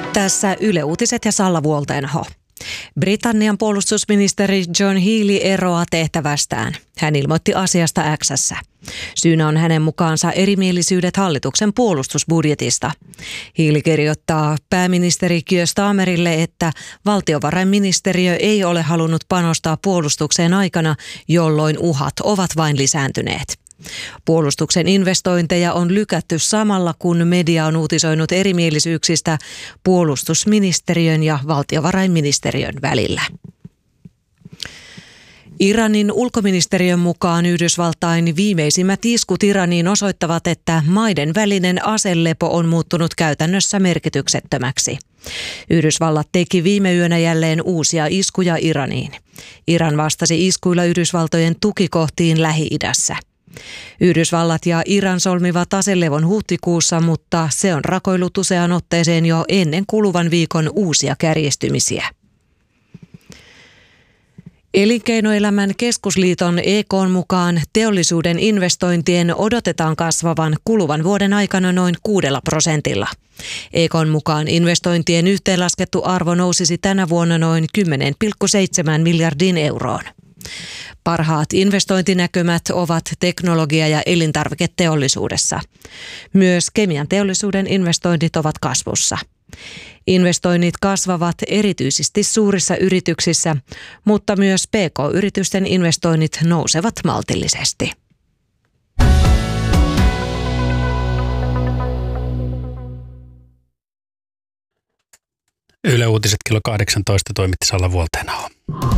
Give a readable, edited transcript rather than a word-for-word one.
Tässä Yle Uutiset ja Salla Vuolteenho. Britannian puolustusministeri John Healey eroaa tehtävästään. Hän ilmoitti asiasta X:ssä. Syynä on hänen mukaansa erimielisyydet hallituksen puolustusbudjetista. Healey kirjoittaa pääministeri Keir Starmerille, että valtiovarainministeriö ei ole halunnut panostaa puolustukseen aikana, jolloin uhat ovat vain lisääntyneet. Puolustuksen investointeja on lykätty samalla, kun media on uutisoinut erimielisyyksistä puolustusministeriön ja valtiovarainministeriön välillä. Iranin ulkoministeriön mukaan Yhdysvaltain viimeisimmät iskut Iraniin osoittavat, että maiden välinen aselepo on muuttunut käytännössä merkityksettömäksi. Yhdysvallat teki viime yönä jälleen uusia iskuja Iraniin. Iran vastasi iskuilla Yhdysvaltojen tukikohtiin Lähi-idässä. Yhdysvallat ja Iran solmivat aselevon huhtikuussa, mutta se on rakoillut useaan otteeseen jo ennen kuluvan viikon uusia kärjistymisiä. Elinkeinoelämän keskusliiton EK:n mukaan teollisuuden investointien odotetaan kasvavan kuluvan vuoden aikana noin 6%. EK:n mukaan investointien yhteenlaskettu arvo nousisi tänä vuonna noin 10,7 miljardiin euroon. Parhaat investointinäkymät ovat teknologia- ja elintarviketeollisuudessa. Myös kemian teollisuuden investoinnit ovat kasvussa. Investoinnit kasvavat erityisesti suurissa yrityksissä, mutta myös PK-yritysten investoinnit nousevat maltillisesti. Yle Uutiset kello 18 toimitti Salla Vuolteenho.